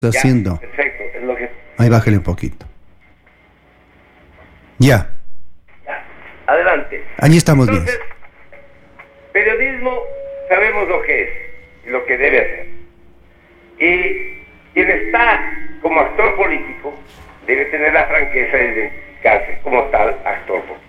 está Ya, haciendo. perfecto. Es lo que... Ahí bájale un poquito. Ya. Ya, adelante. Allí estamos bien. Entonces, periodismo sabemos lo que es y lo que debe hacer. Y quien está como actor político debe tener la franqueza de identificarse como tal actor político.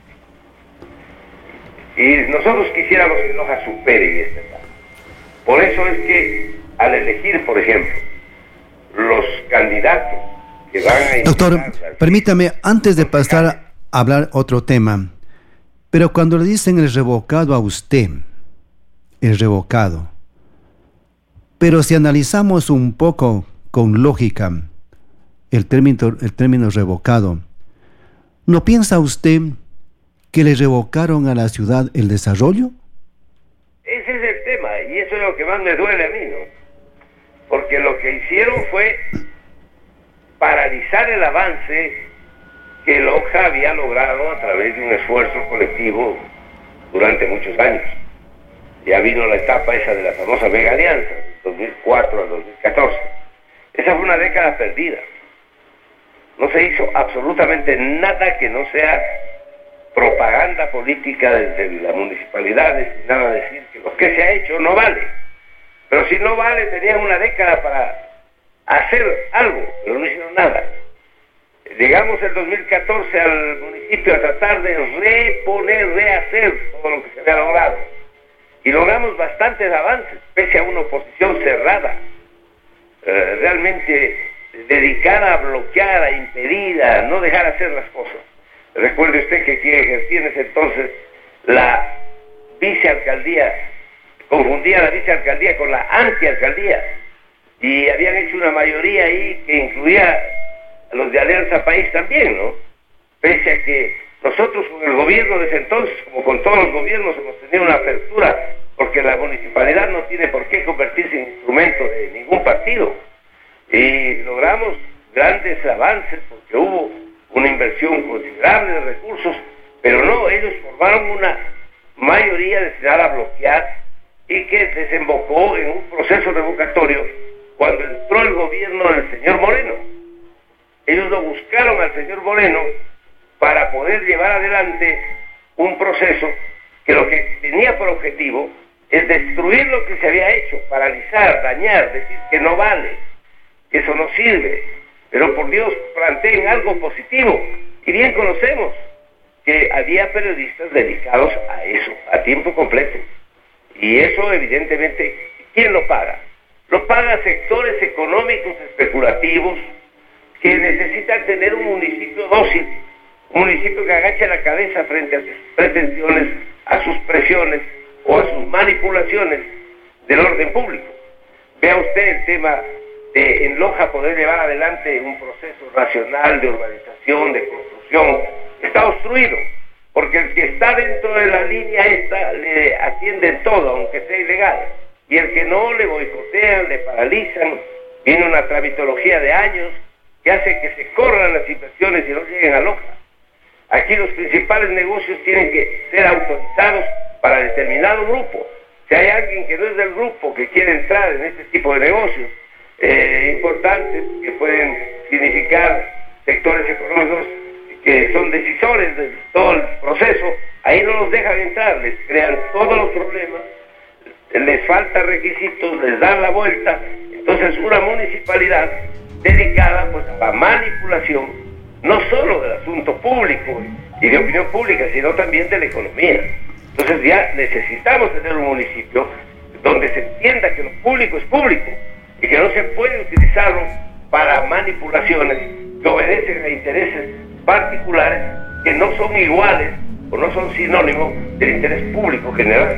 Y nosotros quisiéramos que Loja supere esta etapa. Por eso es que al elegir, por ejemplo, los candidatos que van a... Doctor, permítame, antes de pasar a hablar otro tema, pero cuando le dicen el revocado a usted, el revocado, pero si analizamos un poco con lógica el término revocado, ¿no piensa usted que le revocaron a la ciudad el desarrollo? Ese es el tema, y eso es lo que más me duele a mí, ¿no? Porque lo que hicieron fue paralizar el avance que Loja había logrado a través de un esfuerzo colectivo durante muchos años. Ya vino la etapa esa de la famosa Mega Alianza, 2004 a 2014. Esa fue una década perdida. No se hizo absolutamente nada que no sea propaganda política desde las municipalidades, y nada decir que lo que se ha hecho no vale. Pero si no vale, tenían una década para hacer algo, pero no hicieron nada. Llegamos el 2014 al municipio a tratar de rehacer todo lo que se había logrado. Y logramos bastantes avances, pese a una oposición cerrada, realmente dedicada a bloquear, a impedir, a no dejar hacer las cosas. Recuerde usted que quien ejercía en ese entonces la vicealcaldía, confundía la vicealcaldía con la antialcaldía, y habían hecho una mayoría ahí que incluía a los de Alianza País también, ¿no? Pese a que nosotros con el gobierno de ese entonces, como con todos los gobiernos, hemos tenido una apertura, porque la municipalidad no tiene por qué convertirse en instrumento de ningún partido. Y logramos grandes avances porque hubo una inversión considerable de recursos, pero no, ellos formaron una mayoría destinada a bloquear y que desembocó en un proceso revocatorio cuando entró el gobierno del señor Moreno. Ellos lo buscaron al señor Moreno para poder llevar adelante un proceso que lo que tenía por objetivo es destruir lo que se había hecho, paralizar, dañar, decir que no vale, que eso no sirve. Pero por Dios, planteen algo positivo. Y bien conocemos que había periodistas dedicados a eso, a tiempo completo. Y eso evidentemente, ¿quién lo paga? Lo pagan sectores económicos especulativos que necesitan tener un municipio dócil, un municipio que agache la cabeza frente a sus pretensiones, a sus presiones o a sus manipulaciones del orden público. Vea usted el tema de en Loja poder llevar adelante un proceso racional de urbanización, de construcción. Está obstruido, porque el que está dentro de la línea esta le atienden todo, aunque sea ilegal, y el que no le boicotean, le paralizan. Viene una tramitología de años que hace que se corran las inversiones y no lleguen a Loja. Aquí los principales negocios tienen que ser autorizados para determinado grupo. Si hay alguien que no es del grupo que quiere entrar en este tipo de negocios importantes, que pueden significar sectores económicos que son decisores de todo el proceso, ahí no los dejan entrar, les crean todos los problemas, les faltan requisitos, les dan la vuelta. Entonces una municipalidad dedicada pues a la manipulación, no solo del asunto público y de opinión pública, sino también de la economía. Entonces ya necesitamos tener un municipio donde se entienda que lo público es público y que no se puede utilizarlo para manipulaciones que obedecen a intereses particulares que no son iguales o no son sinónimos del interés público general.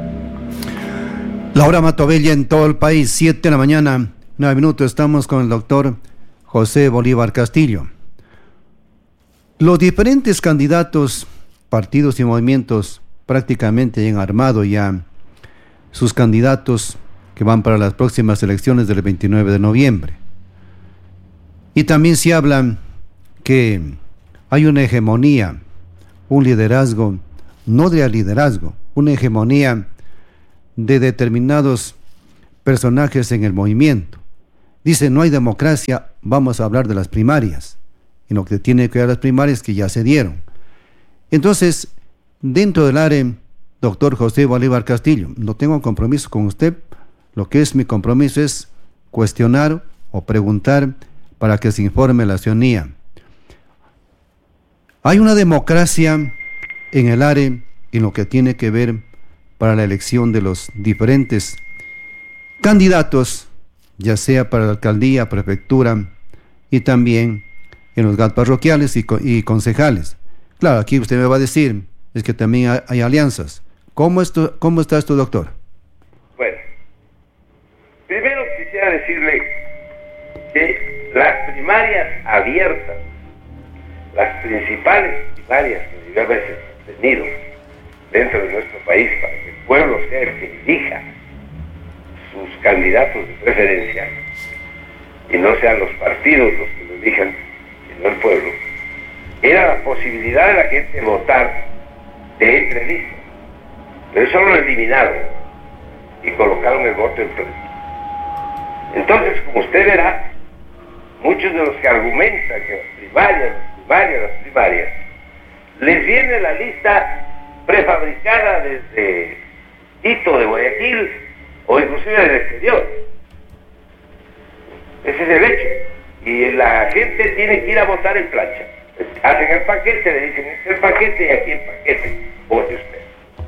Laura Matovella en todo el país, 7 de la mañana, 9 minutos, estamos con el doctor José Bolívar Castillo. Los diferentes candidatos, partidos y movimientos prácticamente han armado ya sus candidatos que van para las próximas elecciones del 29 de noviembre. Y también se habla que hay una hegemonía, un liderazgo, no de liderazgo, una hegemonía de determinados personajes en el movimiento. Dice, no hay democracia, vamos a hablar de las primarias. Y lo que tiene que ver las primarias que ya se dieron. Entonces, dentro del área, doctor José Bolívar Castillo, no tengo compromiso con usted. Lo que es mi compromiso es cuestionar o preguntar para que se informe la ciudadanía. Hay una democracia en el área en lo que tiene que ver para la elección de los diferentes candidatos, ya sea para la alcaldía, prefectura y también en los GAT parroquiales y concejales. Claro, aquí usted me va a decir, es que también hay alianzas. ¿Cómo está esto, doctor? Bueno, primero quisiera decirle que las primarias abiertas, las principales primarias que debió haberse tenido dentro de nuestro país para que el pueblo sea el que elija sus candidatos de preferencia y no sean los partidos los que lo elijan, sino el pueblo, era la posibilidad de la gente votar de entre listas. Pero eso lo eliminaron y colocaron el voto en plebiscito. Entonces, como usted verá, muchos de los que argumentan que las primarias, les viene la lista prefabricada desde Quito, de Guayaquil o inclusive del exterior. Ese es el hecho. Y la gente tiene que ir a votar en plancha. Hacen el paquete, le dicen, este es el paquete y aquí el paquete, vote usted.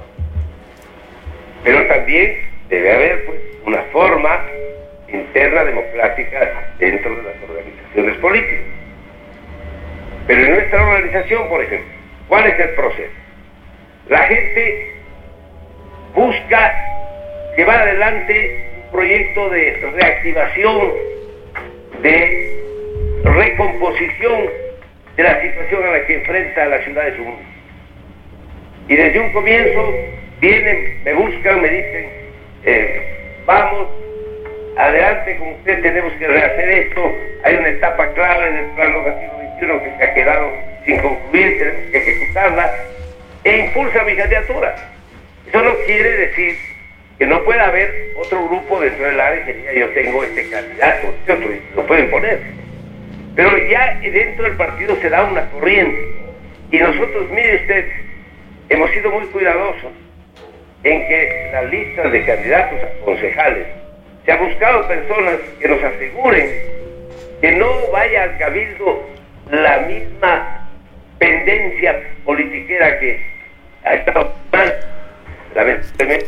Pero también debe haber pues, una forma interna democrática dentro de las organizaciones políticas. Pero en nuestra organización, por ejemplo, ¿cuál es el proceso? La gente busca llevar adelante un proyecto de reactivación, de recomposición de la situación a la que enfrenta la ciudad de su mundo. Y desde un comienzo vienen, me buscan, me dicen, vamos, adelante con usted, tenemos que rehacer esto, hay una etapa clave en el plan normativo 21 que se ha quedado sin concluir, tenemos que ejecutarla, e impulsa mi candidatura. Eso no quiere decir que no pueda haber otro grupo dentro del área que diga yo tengo este candidato, este otro, y lo pueden poner. Pero ya dentro del partido se da una corriente. Y nosotros, mire usted, hemos sido muy cuidadosos en que las listas de candidatos a concejales se han buscado personas que nos aseguren que no vaya al cabildo la misma pendencia politiquera que ha estado mal, lamentablemente.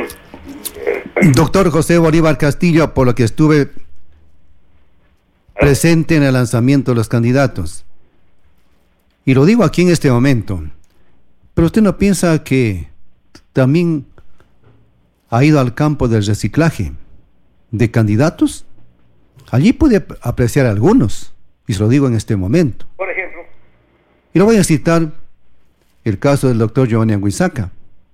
Doctor José Bolívar Castillo, por lo que estuve presente en el lanzamiento de los candidatos, y lo digo aquí en este momento, pero usted no piensa que también ha ido al campo del reciclaje de candidatos. Allí puede apreciar algunos, y se lo digo en este momento. Por ejemplo, y lo voy a citar el caso del doctor Giovanni Anguisaca.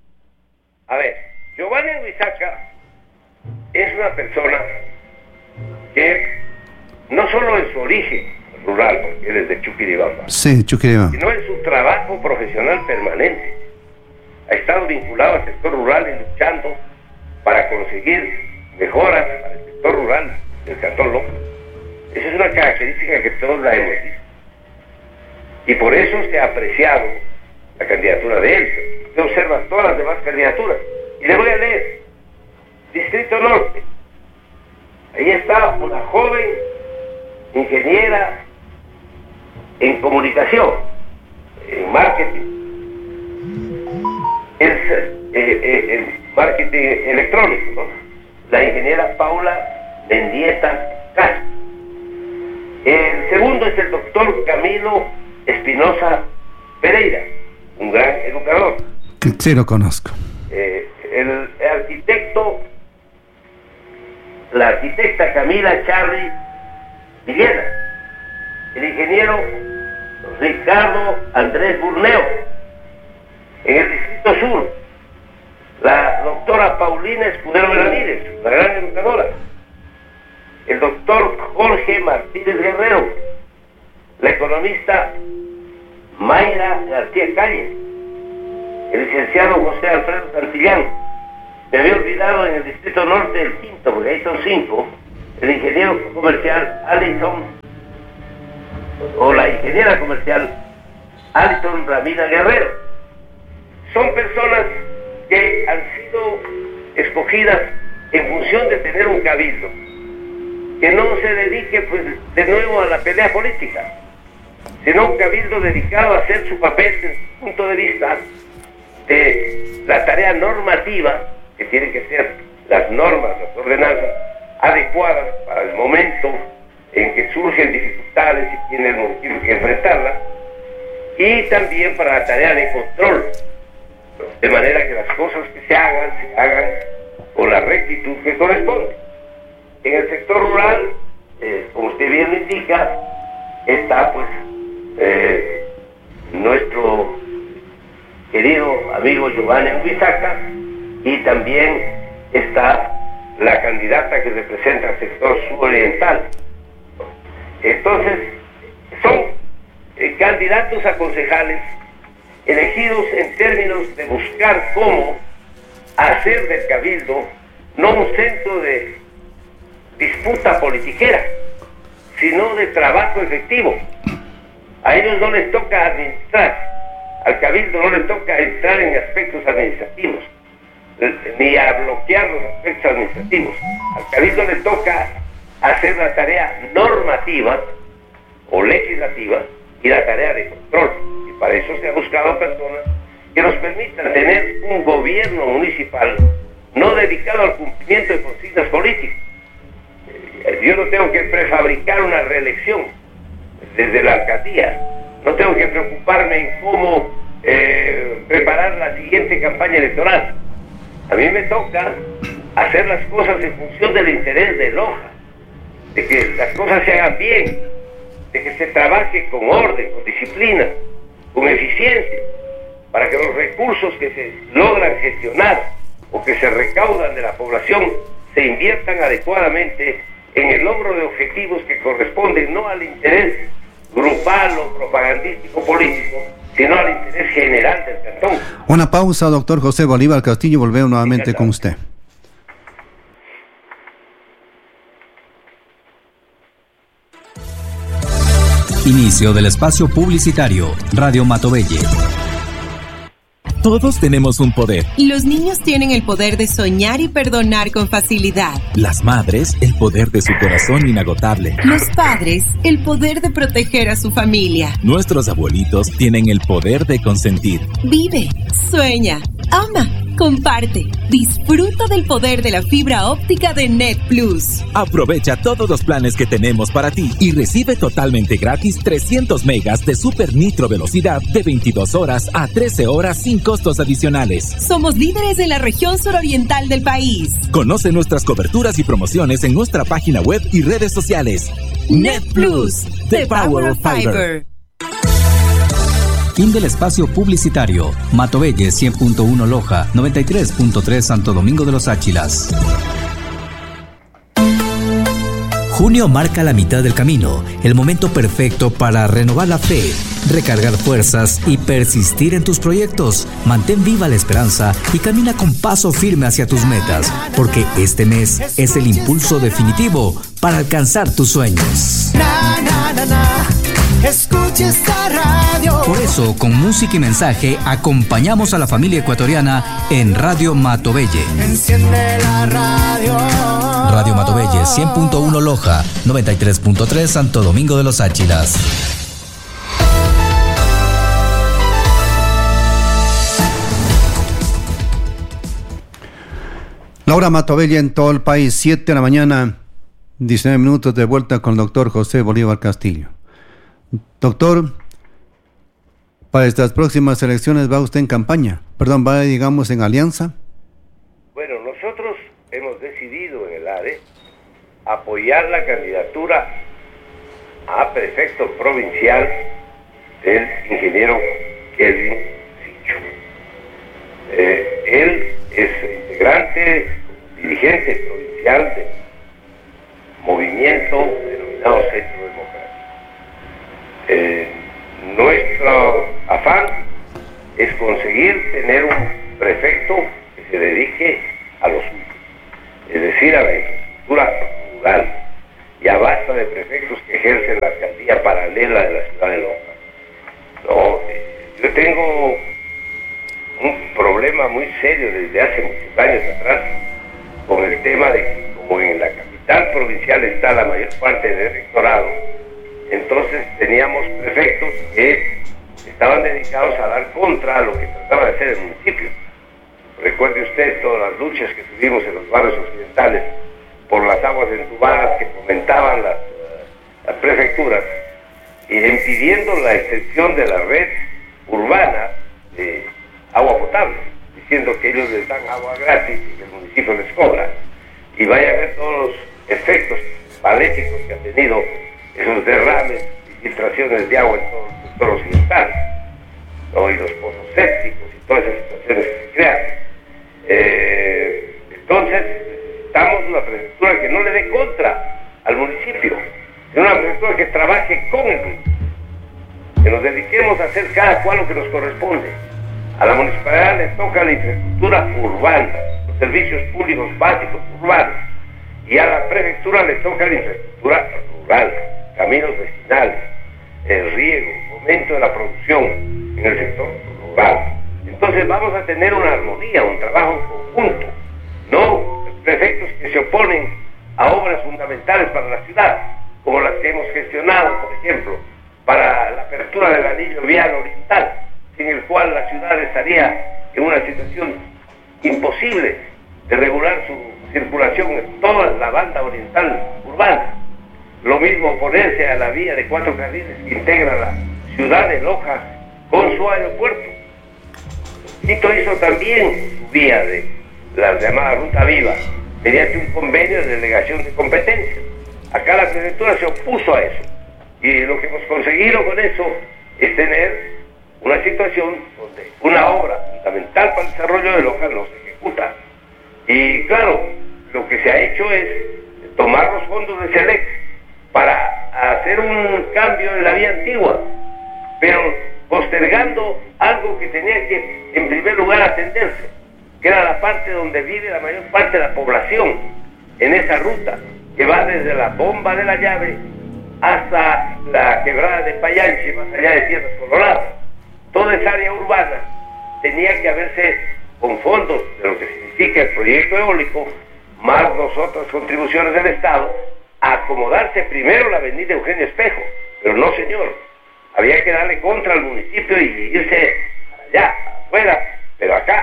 A ver, Giovanni Anguisaca es una persona que no solo en su origen rural, porque él es de Chuquiribamba, sí, Chuquiribamba, sino en su trabajo profesional permanente. Ha estado vinculado al sector rural y luchando para conseguir mejoras para el sector rural del Cantón Loja. Esa es una característica que todos la hemos visto. Y por eso se ha apreciado la candidatura de él. Usted observa todas las demás candidaturas. Y le voy a leer. Distrito Norte. Ahí está una joven ingeniera en comunicación, en marketing, en marketing electrónico, ¿no? La ingeniera Paula Mendieta Castro. El segundo es el doctor Camilo Espinosa Pereira, un gran educador. Que sí lo conozco. El arquitecto, la arquitecta Camila Charri Villena, el ingeniero Ricardo Andrés Burneo. En el Distrito Sur, la doctora Paulina Escudero Benavides, la gran educadora. El doctor Jorge Martínez Guerrero, la economista Mayra García Calle, el licenciado José Alfredo Santillán. Me había olvidado en el Distrito Norte el quinto, porque ahí son 5, el ingeniero comercial Alison, o la ingeniera comercial Alison Ramírez Guerrero. Son personas que han sido escogidas en función de tener un cabildo que no se dedique pues de nuevo a la pelea política, sino un cabildo dedicado a hacer su papel desde el punto de vista de la tarea normativa, que tiene que ser las normas, las ordenanzas adecuadas para el momento en que surgen dificultades y tiene el municipio que enfrentarlas, y también para la tarea de control, de manera que las cosas que se hagan con la rectitud que corresponde. En el sector rural, como usted bien lo indica, está pues nuestro querido amigo Giovanni Huizaca, y también está la candidata que representa el sector suroriental. Entonces, son candidatos a concejales elegidos en términos de buscar cómo hacer del cabildo no un centro de disputa politiquera, sino de trabajo efectivo. A ellos no les toca administrar, al cabildo no les toca entrar en aspectos administrativos, ni a bloquear los aspectos administrativos. Al cabildo le toca hacer la tarea normativa o legislativa y la tarea de control, y para eso se ha buscado personas que nos permitan tener un gobierno municipal no dedicado al cumplimiento de consignas políticas. Yo no tengo que prefabricar una reelección desde la alcaldía, no tengo que preocuparme en cómo preparar la siguiente campaña electoral. A mí me toca hacer las cosas en función del interés de Loja, de que las cosas se hagan bien, de que se trabaje con orden, con disciplina, con eficiencia, para que los recursos que se logran gestionar o que se recaudan de la población se inviertan adecuadamente en el logro de objetivos que corresponden no al interés grupal o propagandístico político, sino al interés general del cantón. Una pausa, doctor José Bolívar Castillo, volvemos nuevamente con usted. Inicio del espacio publicitario. Radio Matovelle. Todos tenemos un poder. Los niños tienen el poder de soñar y perdonar con facilidad. Las madres, el poder de su corazón inagotable. Los padres, el poder de proteger a su familia. Nuestros abuelitos tienen el poder de consentir. Vive, sueña, ama, comparte. Disfruta del poder de la fibra óptica de Net Plus. Aprovecha todos los planes que tenemos para ti y recibe totalmente gratis 300 megas de super nitro velocidad de 22 horas a 13 horas sin costos adicionales. Somos líderes en la región suroriental del país. Conoce nuestras coberturas y promociones en nuestra página web y redes sociales. Net Plus, the power of fiber. Fin del espacio publicitario. Matovelle 100.1 Loja, 93.3 Santo Domingo de los Áchilas. Junio marca la mitad del camino, el momento perfecto para renovar la fe, recargar fuerzas y persistir en tus proyectos. Mantén viva la esperanza y camina con paso firme hacia tus metas, porque este mes es el impulso definitivo para alcanzar tus sueños. Escucha esta radio. Por eso, con música y mensaje, acompañamos a la familia ecuatoriana en Radio Matovelle. Enciende la radio. Radio Matovelle 100.1 Loja, 93.3 Santo Domingo de los Áchilas. La hora Matovelle en todo el país, 7 de la mañana, 19 minutos, de vuelta con el doctor José Bolívar Castillo. Doctor, para estas próximas elecciones, ¿va usted en campaña? Perdón, ¿va, digamos, en alianza? Bueno, nosotros hemos decidido en el ADE apoyar la candidatura a prefecto provincial del ingeniero Kelvin Sicho. Él es integrante, dirigente provincial del movimiento denominado Centro Democrático. Nuestro afán es conseguir tener un prefecto que se dedique a lo suyo, es decir, a la infraestructura rural, Ya basta de prefectos que ejercen la alcaldía paralela de la ciudad de Loja. No, yo tengo un problema muy serio desde hace muchos años atrás con el tema de que como en la capital provincial está la mayor parte del rectorado, entonces teníamos prefectos que estaban dedicados a dar contra a lo que trataba de hacer el municipio. Recuerde usted todas las luchas que tuvimos en los barrios occidentales por las aguas entubadas que fomentaban las prefecturas y impidiendo la extensión de la red urbana de agua potable, diciendo que ellos les dan agua gratis y que el municipio les cobra. Y vaya a ver todos los efectos maléficos que han tenido esos derrames y filtraciones de agua en todo el sector occidental, ¿no? Y los pozos sépticos y todas esas situaciones que se crean. Entonces, necesitamos una prefectura que no le dé contra al municipio, sino una prefectura que trabaje con el municipio, que nos dediquemos a hacer cada cual lo que nos corresponde. A la municipalidad le toca la infraestructura urbana, los servicios públicos básicos urbanos, y a la prefectura le toca la infraestructura rural, caminos vecinales, el riego, fomento de la producción en el sector rural. Entonces vamos a tener una armonía, un trabajo conjunto, no prefectos que se oponen a obras fundamentales para la ciudad, como las que hemos gestionado, por ejemplo, para la apertura del anillo vial oriental, sin el cual la ciudad estaría en una situación imposible de regular su circulación en toda la banda oriental urbana. Lo mismo oponerse a la vía de 4 carriles que integra la ciudad de Loja con su aeropuerto. Quito hizo también su vía de la llamada Ruta Viva, mediante un convenio de delegación de competencias. Acá la prefectura se opuso a eso, y lo que hemos conseguido con eso es tener una situación donde una obra fundamental para el desarrollo de Loja no se ejecuta. Y claro, lo que se ha hecho es tomar los fondos de SELEC para hacer un cambio en la vía antigua, pero postergando algo que tenía que en primer lugar atenderse, que era la parte donde vive la mayor parte de la población en esa ruta, que va desde la bomba de la llave hasta la quebrada de Payanche, más allá de Tierras Coloradas. Toda esa área urbana tenía que haberse, con fondos de lo que significa el proyecto eólico, más las otras contribuciones del Estado, acomodarse primero la avenida Eugenio Espejo. Pero no, señor, había que darle contra al municipio y irse allá, afuera, pero acá